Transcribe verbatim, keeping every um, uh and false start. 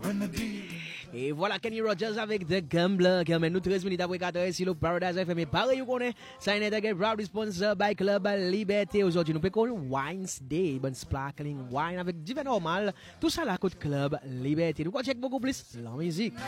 Et voilà Kenny Rogers avec The Gambler qui amène nous treize minutes après quatre heures sur le Paradise F M. Et pareil, vous connaissez, ça est un proud sponsor by Club Liberté. Aujourd'hui, nous payons Wines Day, bon sparkling wine avec divin normal. Tout ça là, côté Club Liberté. Nous quoi check beaucoup plus la musique.